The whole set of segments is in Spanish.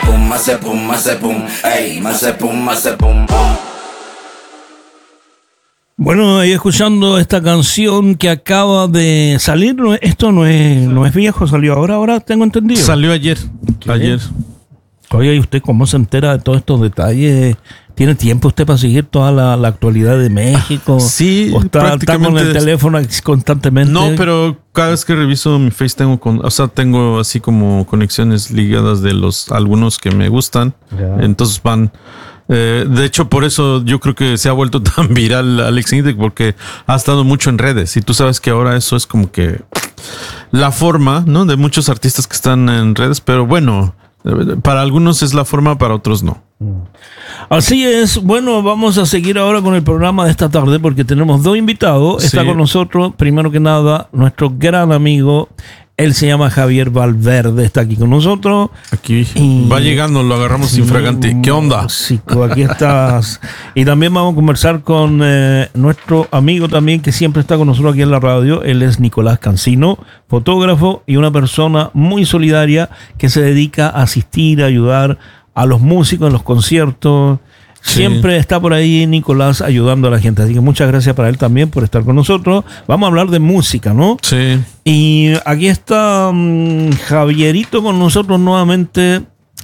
pum, hace pum, hace pum, ey, hace pum, hace pum, pum. Bueno, ahí escuchando esta canción que acaba de salir, esto no es viejo, salió ahora tengo entendido. Salió ayer. Oye, ¿y usted cómo se entera de todos estos detalles? ¿Tiene tiempo usted para seguir toda la actualidad de México? Sí, ¿O está con el teléfono constantemente? No, pero cada vez que reviso mi Face tengo así como conexiones ligadas de algunos que me gustan. Ya. Entonces van... de hecho, por eso yo creo que se ha vuelto tan viral Alex Intec, porque ha estado mucho en redes. Y tú sabes que ahora eso es como que la forma, ¿no? De muchos artistas que están en redes, pero bueno, para algunos es la forma, para otros no. Así es. Bueno, vamos a seguir ahora con el programa de esta tarde porque tenemos dos invitados. Sí. Está con nosotros, primero que nada, nuestro gran amigo. Él se llama Javier Valverde, está aquí con nosotros. Aquí va llegando, lo agarramos infragante. ¿Qué onda? Sí, aquí estás. Y también vamos a conversar con nuestro amigo también que siempre está con nosotros aquí en la radio. Él es Nicolás Cancino, fotógrafo y una persona muy solidaria que se dedica a asistir, a ayudar a los músicos en los conciertos. Sí. Siempre está por ahí Nicolás ayudando a la gente. Así que muchas gracias para él también por estar con nosotros. Vamos a hablar de música, ¿no? Sí. Y aquí está Javierito con nosotros nuevamente.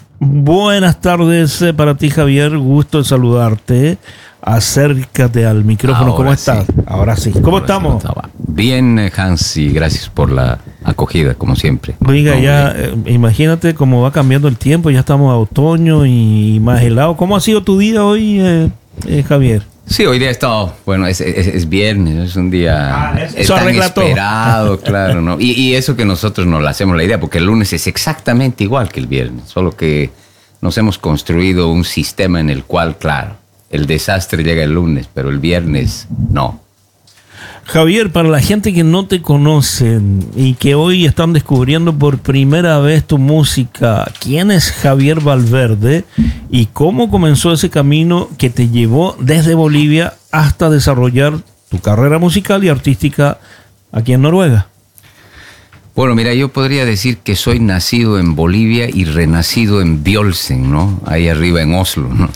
Buenas tardes para ti, Javier. Gusto de saludarte. Acércate al micrófono. ¿Cómo estás? Sí. Ahora sí. ¿Cómo estamos? Bien, Hansi. Gracias por la acogida, como siempre. Oiga, ya imagínate cómo va cambiando el tiempo. Ya estamos a otoño y más helado. ¿Cómo ha sido tu día hoy, Javier? Sí, hoy día está, bueno, es viernes, es un día tan esperado, claro, ¿no? Y eso que nosotros nos la hacemos la idea, porque el lunes es exactamente igual que el viernes, solo que nos hemos construido un sistema en el cual, claro, el desastre llega el lunes, pero el viernes no. Javier, para la gente que no te conocen y que hoy están descubriendo por primera vez tu música, ¿quién es Javier Valverde y cómo comenzó ese camino que te llevó desde Bolivia hasta desarrollar tu carrera musical y artística aquí en Noruega? Bueno, mira, yo podría decir que soy nacido en Bolivia y renacido en Bjølsen, ¿no? Ahí arriba en Oslo, ¿no?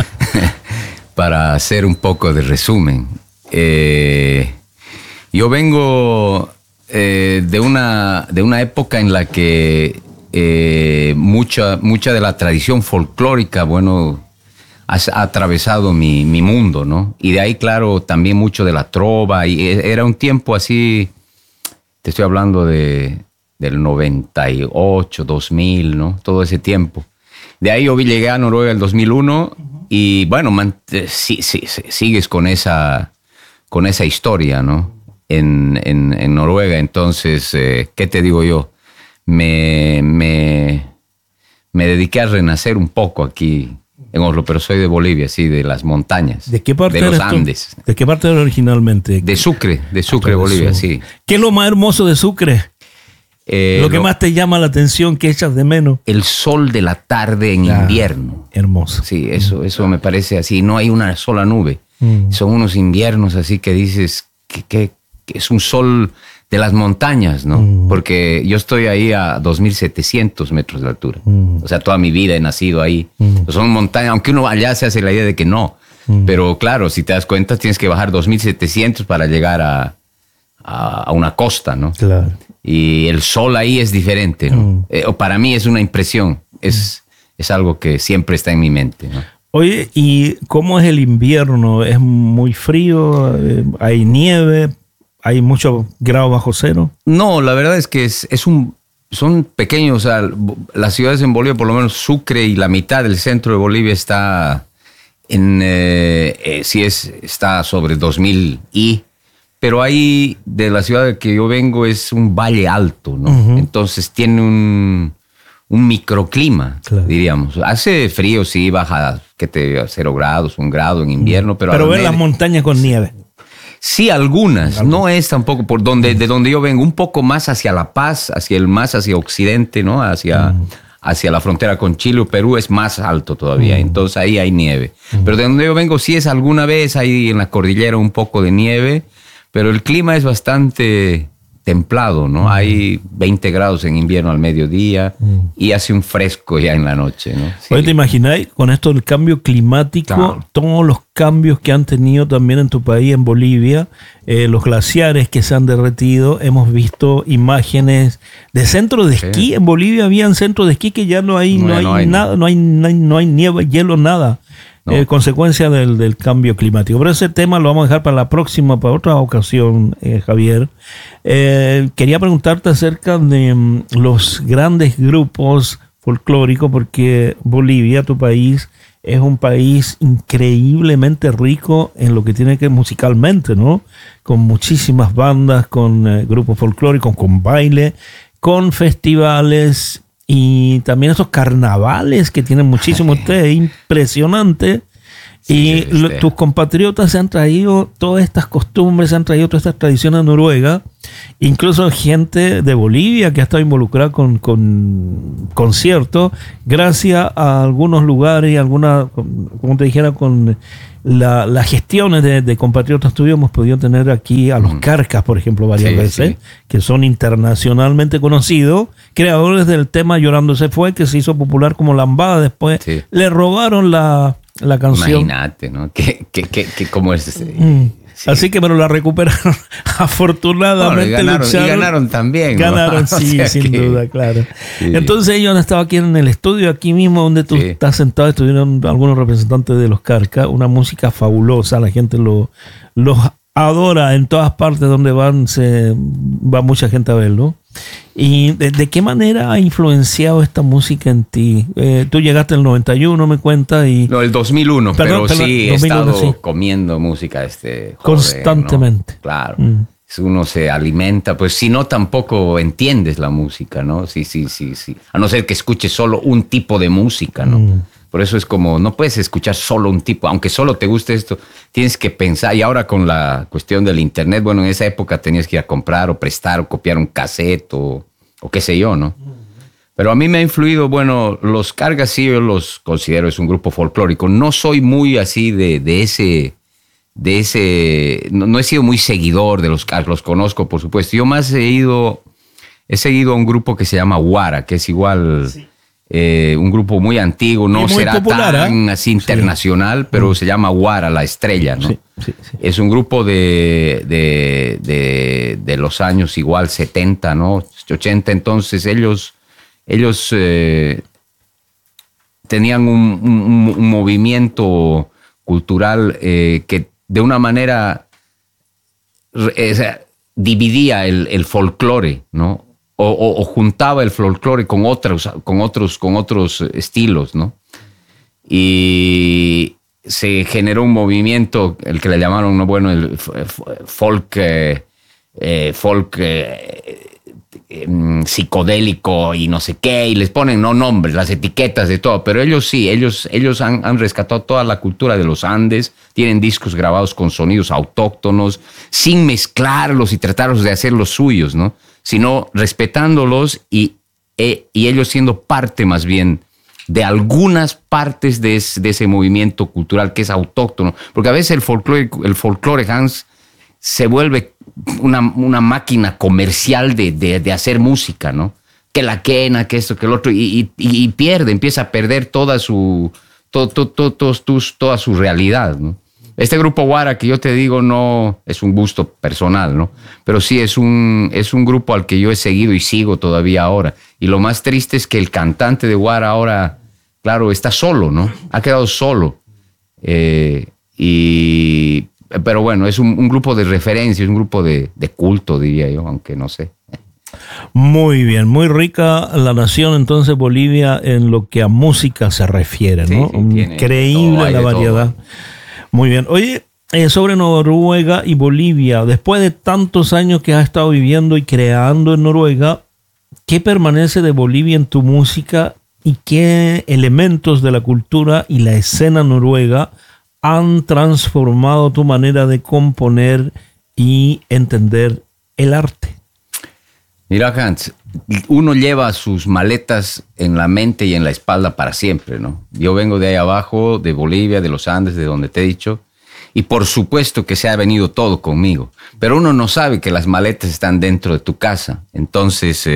Para hacer un poco de resumen. Yo vengo de una época en la que mucha de la tradición folclórica, bueno, ha atravesado mi mundo, ¿no? Y de ahí, claro, también mucho de la trova. Y era un tiempo así, te estoy hablando del 98, 2000, ¿no? Todo ese tiempo. De ahí yo llegué a Noruega en el 2001 y, bueno, sigues con esa historia, ¿no? En Noruega. Entonces, ¿qué te digo yo? Me dediqué a renacer un poco aquí en Oslo, pero soy de Bolivia, sí, de las montañas. ¿De qué parte de los Andes? ¿De qué parte eres originalmente? De Sucre, Bolivia, sí. ¿Qué es lo más hermoso de Sucre? Lo que más te llama la atención, que echas de menos. El sol de la tarde en invierno. Hermoso. Sí, eso me parece así. No hay una sola nube. Son unos inviernos así que dices que es un sol de las montañas, ¿no? Porque yo estoy ahí a 2.700 metros de altura. O sea, toda mi vida he nacido ahí. Son montañas, aunque uno allá se hace la idea de que no. Pero claro, si te das cuenta, tienes que bajar 2.700 para llegar a una costa, ¿no? Claro. Y el sol ahí es diferente, ¿no? Para mí es una impresión. Es algo que siempre está en mi mente, ¿no? Oye, ¿y cómo es el invierno? ¿Es muy frío? ¿Hay nieve? ¿Hay mucho grado bajo cero? No, la verdad es que son pequeños. O sea, las ciudades en Bolivia, por lo menos Sucre y la mitad del centro de Bolivia está está sobre 2000 pero ahí de la ciudad de que yo vengo es un valle alto, ¿no? Entonces tiene un microclima, claro, diríamos. Hace frío, sí, baja 0 grados, 1 grado en invierno, pero ven las montañas con nieve. Sí, algunas. No es tampoco de donde yo vengo, un poco más hacia La Paz, hacia occidente, ¿no? Hacia la frontera con Chile o Perú es más alto todavía. Entonces ahí hay nieve. Pero de donde yo vengo sí es alguna vez, hay en la cordillera un poco de nieve, pero el clima es bastante templado, ¿no? Hay 20 grados en invierno al mediodía y hace un fresco ya en la noche, ¿no? Sí. Oye, ¿te imagináis con esto del cambio climático, Claro. todos los cambios que han tenido también en tu país, en Bolivia, los glaciares que se han derretido? Hemos visto imágenes de centros de esquí. En Bolivia habían centros de esquí que ya no hay, no hay nada, no hay nieve, hielo, nada. No. Consecuencia del cambio climático. Pero ese tema lo vamos a dejar para la próxima, para otra ocasión, Javier. Quería preguntarte acerca de los grandes grupos folclóricos, porque Bolivia, tu país, es un país increíblemente rico en lo que tiene que musicalmente, ¿no? Con muchísimas bandas, con grupos folclóricos, con baile, con festivales y también esos carnavales que tienen muchísimo ustedes, impresionante. Y tus compatriotas se han traído todas estas costumbres, se han traído todas estas tradiciones a Noruega. Incluso gente de Bolivia que ha estado involucrada con conciertos, gracias a algunos lugares y algunas, como te dijera, con las gestiones de compatriotas tuyos, hemos podido tener aquí a los Carcas, por ejemplo, varias veces, que son internacionalmente conocidos, creadores del tema Llorando se fue, que se hizo popular como Lambada. Después le robaron la canción. Imagínate, ¿no? Que cómo es ese. Sí. Así que, pero la recuperaron afortunadamente. Bueno, y ganaron también, ¿no? Ganaron, sí, o sea, sin duda, claro. Sí. Entonces ellos han estado aquí en el estudio, aquí mismo donde tú estás sentado, estuvieron algunos representantes de los Carcas, una música fabulosa, la gente los adora en todas partes donde van, va mucha gente a verlo. ¿Y de qué manera ha influenciado esta música en ti? Tú llegaste en el 91, me cuentas. No, el 2001, pero sí 2001, he estado comiendo música constantemente. ¿No? Claro. Uno se alimenta, pues si no tampoco entiendes la música, ¿no? Sí. A no ser que escuches solo un tipo de música, ¿no? Por eso es como, no puedes escuchar solo un tipo, aunque solo te guste esto, tienes que pensar. Y ahora con la cuestión del internet, bueno, en esa época tenías que ir a comprar o prestar o copiar un cassette o qué sé yo, ¿no? Pero a mí me ha influido, bueno, los Carcas sí yo los considero, es un grupo folclórico. No soy muy así de ese, no he sido muy seguidor de los Carcas, los conozco, por supuesto. Yo más he seguido a un grupo que se llama Guara, que es igual... un grupo muy antiguo, no será popular, tan así internacional, pero se llama Guara, la estrella, ¿no? Sí. Es un grupo de los años igual 70, ¿no? 80, entonces ellos tenían un movimiento cultural que de una manera dividía el folclore, ¿no? O juntaba el folclore con otros estilos, ¿no? Y se generó un movimiento, el que le llamaron, ¿no? Bueno, el folk psicodélico y no sé qué, y les ponen nombres, las etiquetas de todo, pero ellos sí, ellos han rescatado toda la cultura de los Andes, tienen discos grabados con sonidos autóctonos, sin mezclarlos y tratarlos de hacer los suyos, ¿no? Sino respetándolos y ellos siendo parte más bien de algunas partes de ese movimiento cultural que es autóctono. Porque a veces el folclore, Hans, se vuelve una máquina comercial de hacer música, ¿no? Que la quena, que esto, que el otro, y empieza a perder toda su realidad, ¿no? Este grupo Guara que yo te digo no es un gusto personal, ¿no? Pero sí es un grupo al que yo he seguido y sigo todavía ahora. Y lo más triste es que el cantante de Guara ahora, claro, está solo, ¿no? Ha quedado solo. Pero bueno, es un grupo de referencia, es un grupo de culto, diría yo, aunque no sé. Muy bien, muy rica la nación entonces Bolivia en lo que a música se refiere, ¿no? Sí, increíble la variedad. Todo. Muy bien. Oye, sobre Noruega y Bolivia, después de tantos años que has estado viviendo y creando en Noruega, ¿qué permanece de Bolivia en tu música y qué elementos de la cultura y la escena noruega han transformado tu manera de componer y entender el arte? Mira, Hans, uno lleva sus maletas en la mente y en la espalda para siempre, ¿no? Yo vengo de ahí abajo, de Bolivia, de los Andes, de donde te he dicho, Y por supuesto que se ha venido todo conmigo. Pero uno no sabe que las maletas están dentro de tu casa. Entonces,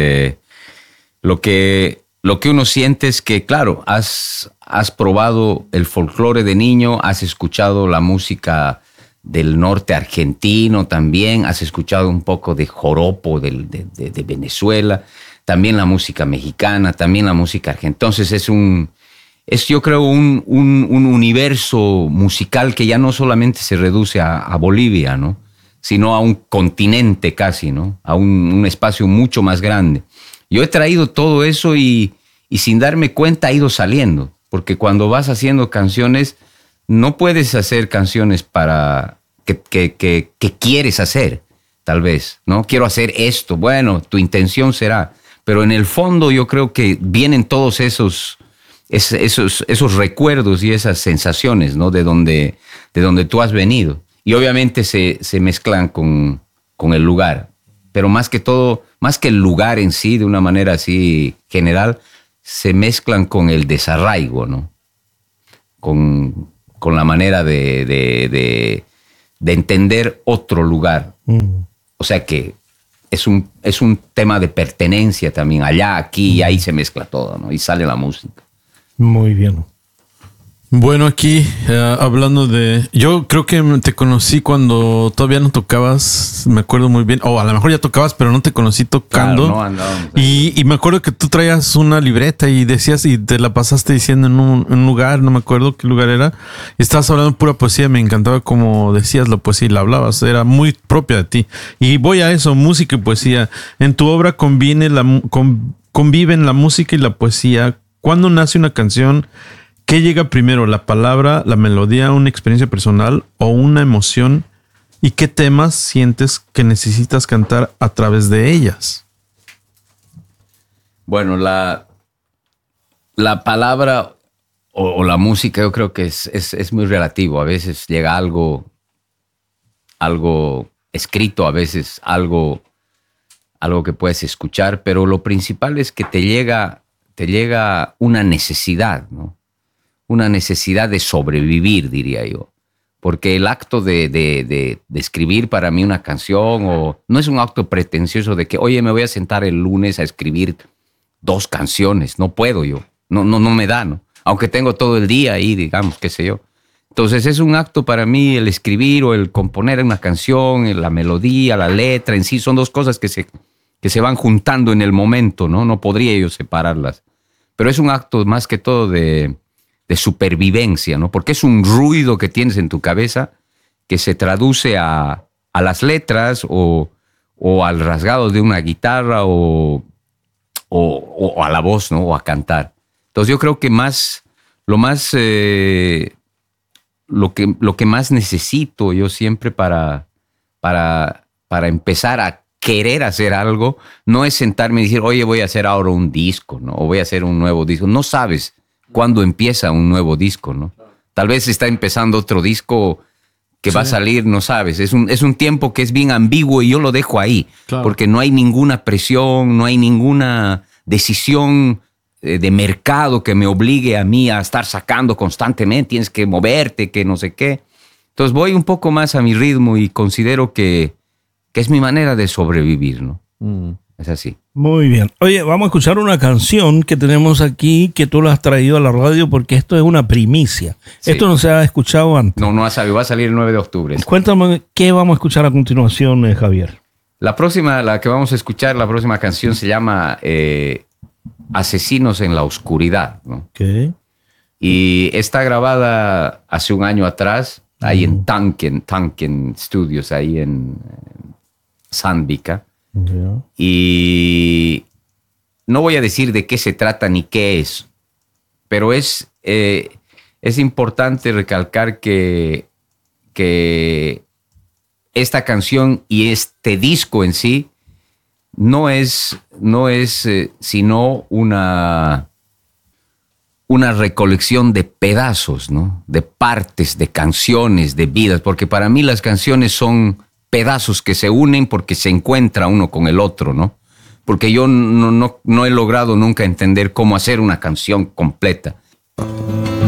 lo que uno siente es que, claro, has probado el folclore de niño, has escuchado la música del norte argentino también, has escuchado un poco de joropo de Venezuela, también la música mexicana, también la música argentina. Entonces es yo creo un universo musical que ya no solamente se reduce a Bolivia, ¿no? Sino a un continente casi, ¿no? A un espacio mucho más grande. Yo he traído todo eso y sin darme cuenta ha ido saliendo, porque cuando vas haciendo canciones no puedes hacer canciones para que quieres hacer, tal vez, ¿no? Quiero hacer esto, bueno, tu intención será, pero en el fondo yo creo que vienen todos esos recuerdos y esas sensaciones, ¿no? De donde tú has venido. Y obviamente se mezclan con el lugar. Pero más que todo, más que el lugar en sí, de una manera así general, se mezclan con el desarraigo, ¿no? Con la manera de entender otro lugar. O sea que es un tema de pertenencia también. Allá, aquí y ahí se mezcla todo, ¿no? Y sale la música. Muy bien. Bueno, aquí hablando de... Yo creo que te conocí cuando todavía no tocabas, me acuerdo muy bien. O a lo mejor ya tocabas, pero no te conocí tocando. Claro, no andábamos. Y me acuerdo que tú traías una libreta y decías, y te la pasaste diciendo en un lugar, no me acuerdo qué lugar era. Y estabas hablando pura poesía, me encantaba cómo decías la poesía y la hablabas. Era muy propia de ti. Y voy a eso, música y poesía. En tu obra conviven la música y la poesía. ¿Cuándo nace una canción? ¿Qué llega primero, la palabra, la melodía, una experiencia personal o una emoción? ¿Y qué temas sientes que necesitas cantar a través de ellas? Bueno, la palabra o la música yo creo que es muy relativo. A veces llega algo escrito, a veces algo que puedes escuchar, pero lo principal es que te llega una necesidad, ¿no? Una necesidad de sobrevivir, diría yo. Porque el acto de escribir para mí una canción no es un acto pretencioso de que, oye, me voy a sentar el lunes a escribir 2 canciones. No puedo yo. No me da, ¿no? Aunque tengo todo el día ahí, digamos, qué sé yo. Entonces es un acto para mí el escribir o el componer una canción, la melodía, la letra en sí, son 2 cosas que se van juntando en el momento, ¿no? No podría yo separarlas. Pero es un acto más que todo de supervivencia, ¿no? Porque es un ruido que tienes en tu cabeza que se traduce a las letras o al rasgado de una guitarra o a la voz, ¿no? O a cantar. Entonces yo creo que lo que más necesito yo siempre para empezar a querer hacer algo no es sentarme y decir, oye, voy a hacer ahora un disco, ¿no? O voy a hacer un nuevo disco. No sabes cuándo empieza un nuevo disco, ¿no? Tal vez está empezando otro disco que va a salir, no sabes. Es un tiempo que es bien ambiguo y yo lo dejo ahí. Claro. Porque no hay ninguna presión, no hay ninguna decisión de mercado que me obligue a mí a estar sacando constantemente. Tienes que moverte, que no sé qué. Entonces voy un poco más a mi ritmo y considero que es mi manera de sobrevivir, ¿no? Es así. Muy bien. Oye, vamos a escuchar una canción que tenemos aquí, que tú la has traído a la radio porque esto es una primicia. Sí. Esto no se ha escuchado antes. No ha salido. Va a salir el 9 de octubre. Cuéntame, ¿qué vamos a escuchar a continuación, Javier? La que vamos a escuchar, la próxima canción se llama Asesinos en la Oscuridad, ¿no? Okay. Y está grabada hace un año atrás, ahí en Tanken Studios, ahí en Sandvika. Yeah. Y no voy a decir de qué se trata ni qué es, pero es importante recalcar que esta canción y este disco en sí no es sino una recolección de pedazos, ¿no? De partes, de canciones, de vidas, porque para mí las canciones son pedazos que se unen porque se encuentra uno con el otro, ¿no? Porque yo no he logrado nunca entender cómo hacer una canción completa.